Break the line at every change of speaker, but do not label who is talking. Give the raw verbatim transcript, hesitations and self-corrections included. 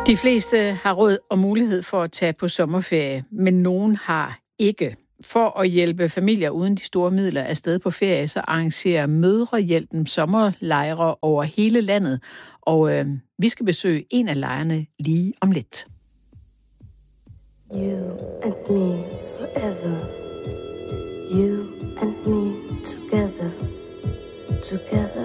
De fleste har råd og mulighed for at tage på sommerferie, men nogen har ikke. For at hjælpe familier uden de store midler afsted på ferie, så arrangerer Mødrehjælpen sommerlejre over hele landet. Og øh, vi skal besøge en af lejrene lige om lidt.
You and me forever. You and me together. Together.